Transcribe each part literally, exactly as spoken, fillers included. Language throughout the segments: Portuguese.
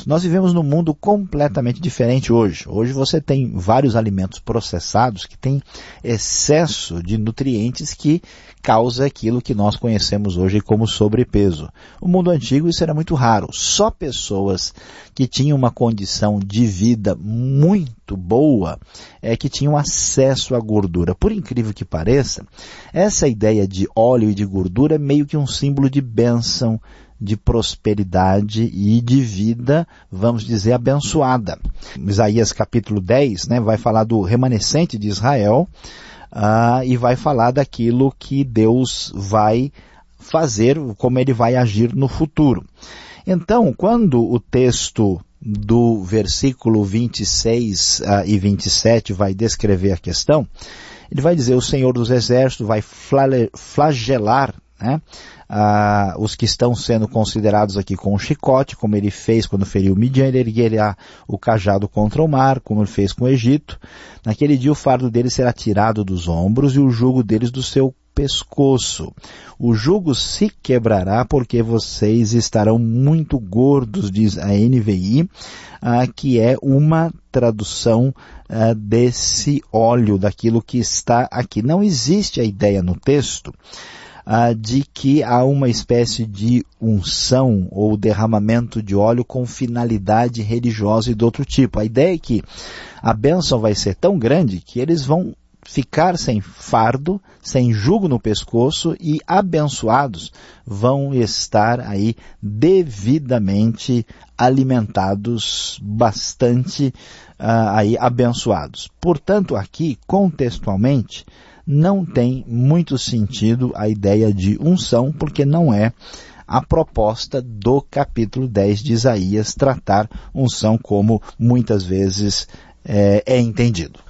Nós vivemos num mundo completamente diferente hoje. Hoje você tem vários alimentos processados que têm excesso de nutrientes que causa aquilo que nós conhecemos hoje como sobrepeso. No mundo antigo isso era muito raro. Só pessoas que tinham uma condição de vida muito boa é que tinham acesso à gordura. Por incrível que pareça, essa ideia de óleo e de gordura é meio que um símbolo de bênção, de prosperidade e de vida, vamos dizer, abençoada. Isaías capítulo dez, né, vai falar do remanescente de Israel, uh, e vai falar daquilo que Deus vai fazer, como ele vai agir no futuro. Então, quando o texto do versículo vinte e seis uh, e vinte e sete vai descrever a questão, ele vai dizer, o Senhor dos Exércitos vai flagelar, né, ah, os que estão sendo considerados aqui com um chicote, como ele fez quando feriu Midian, ele erguerá o cajado contra o mar, como ele fez com o Egito. Naquele dia o fardo deles será tirado dos ombros e o jugo deles do seu pescoço. O jugo se quebrará porque vocês estarão muito gordos, diz a N V I, ah, que é uma tradução ah, desse óleo, daquilo que está aqui. Não existe a ideia no texto Uh, de que há uma espécie de unção ou derramamento de óleo com finalidade religiosa e de outro tipo. A ideia é que a bênção vai ser tão grande que eles vão ficar sem fardo, sem jugo no pescoço e abençoados vão estar aí devidamente alimentados, bastante uh, aí abençoados. Portanto, aqui, contextualmente, não tem muito sentido a ideia de unção, porque não é a proposta do capítulo dez de Isaías tratar unção como muitas vezes é, é entendido.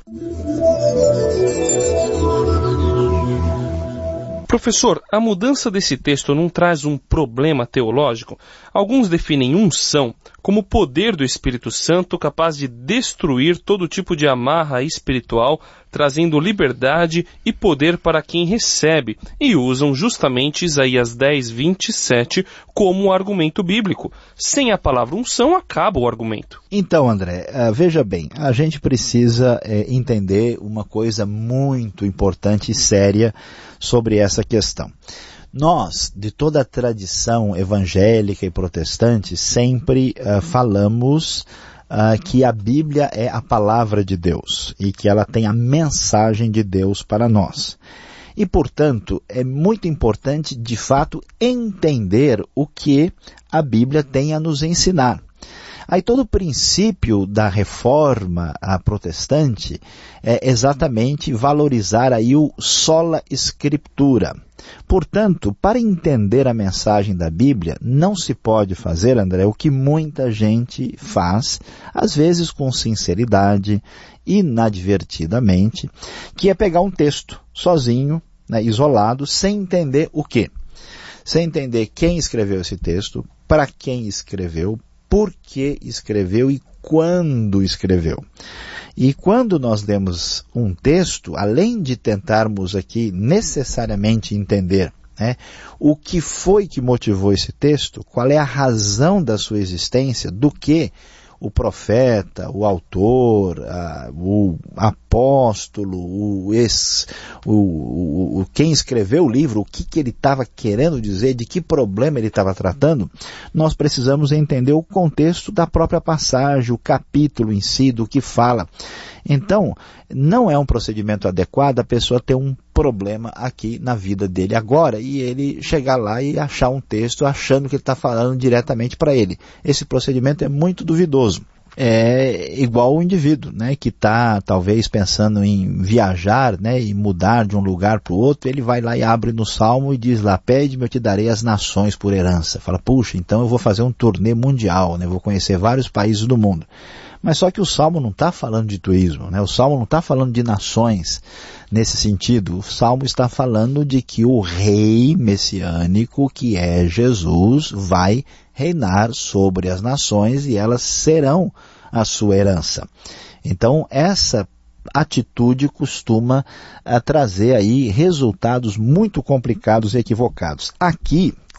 Professor, a mudança desse texto não traz um problema teológico? Alguns definem unção como o poder do Espírito Santo capaz de destruir todo tipo de amarra espiritual, trazendo liberdade e poder para quem recebe, e usam justamente Isaías dez, vinte e sete como argumento bíblico. Sem a palavra unção, acaba o argumento. Então, André, uh, veja bem, a gente precisa uh, entender uma coisa muito importante e séria sobre essa questão. Nós, de toda a tradição evangélica e protestante, sempre uh, falamos uh, que a Bíblia é a palavra de Deus e que ela tem a mensagem de Deus para nós. E, portanto, é muito importante, de fato, entender o que a Bíblia tem a nos ensinar. Aí todo o princípio da reforma a protestante é exatamente valorizar aí o sola scriptura. Portanto, para entender a mensagem da Bíblia, não se pode fazer, André, o que muita gente faz, às vezes com sinceridade, inadvertidamente, que é pegar um texto sozinho, né, isolado, sem entender o quê? Sem entender quem escreveu esse texto, para quem escreveu, por que escreveu e quando escreveu. E quando nós lemos um texto, além de tentarmos aqui necessariamente entender, né, o que foi que motivou esse texto, qual é a razão da sua existência, do que o profeta, o autor, a, o apóstolo, o, ex, o, o, o quem escreveu o livro, o que, que ele estava querendo dizer, de que problema ele estava tratando, nós precisamos entender o contexto da própria passagem, o capítulo em si, do que fala. Então, não é um procedimento adequado a pessoa ter um problema aqui na vida dele agora e ele chegar lá e achar um texto achando que ele está falando diretamente para ele. Esse procedimento é muito duvidoso. É igual o indivíduo, né, que está talvez pensando em viajar, né, e mudar de um lugar para o outro, ele vai lá e abre no Salmo e diz lá, pede-me, eu te darei as nações por herança. Fala, puxa, então eu vou fazer um turnê mundial, né, vou conhecer vários países do mundo. Mas só que o Salmo não está falando de turismo, né? O Salmo não está falando de nações nesse sentido. O Salmo está falando de que o rei messiânico, que é Jesus, vai reinar sobre as nações e elas serão a sua herança. Então, essa atitude costuma uh, trazer aí resultados muito complicados e equivocados. Aqui,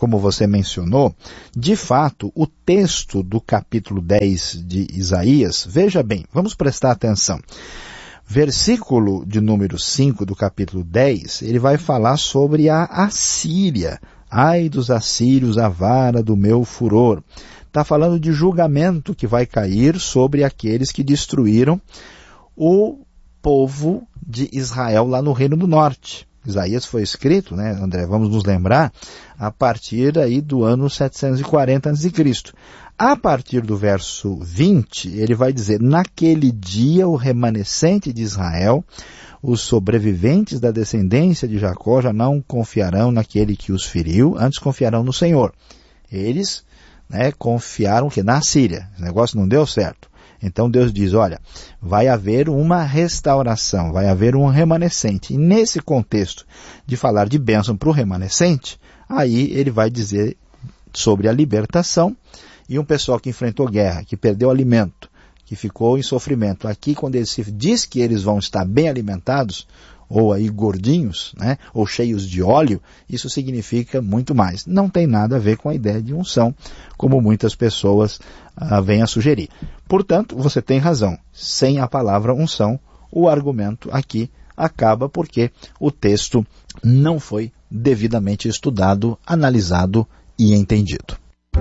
como você mencionou, de fato, o texto do capítulo dez de Isaías, veja bem, vamos prestar atenção. Versículo de número cinco do capítulo dez, ele vai falar sobre a Assíria. Ai dos assírios, a vara do meu furor. Está falando de julgamento que vai cair sobre aqueles que destruíram o povo de Israel lá no Reino do Norte. Isaías foi escrito, né, André, vamos nos lembrar, a partir aí do ano setecentos e quarenta antes de Cristo. A partir do verso vinte, ele vai dizer, naquele dia o remanescente de Israel, os sobreviventes da descendência de Jacó já não confiarão naquele que os feriu, antes confiarão no Senhor. Eles, né, confiaram que na Síria, o negócio não deu certo. Então Deus diz, olha, vai haver uma restauração, vai haver um remanescente. E nesse contexto de falar de bênção para o remanescente, aí ele vai dizer sobre a libertação e um pessoal que enfrentou guerra, que perdeu alimento, que ficou em sofrimento. Aqui, quando ele se diz que eles vão estar bem alimentados, ou aí gordinhos, né, ou cheios de óleo, isso significa muito mais. Não tem nada a ver com a ideia de unção, como muitas pessoas ah, vêm a sugerir. Portanto, você tem razão. Sem a palavra unção, o argumento aqui acaba porque o texto não foi devidamente estudado, analisado e entendido.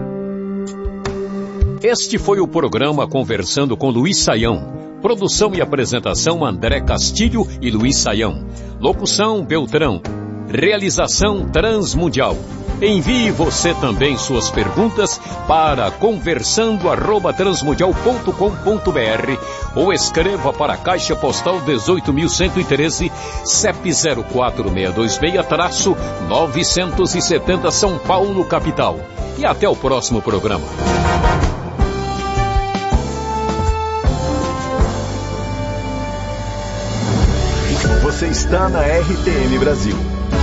Este foi o programa Conversando com Luiz Saião. Produção e apresentação André Castilho e Luiz Saião. Locução Beltrão. Realização Transmundial. Envie você também suas perguntas para conversando arroba transmundial ponto com ponto br ou escreva para a Caixa Postal dezoito mil cento e treze, C E P zero quatro seis dois seis, novecentos e setenta São Paulo, capital. E até o próximo programa. Você está na R T M Brasil.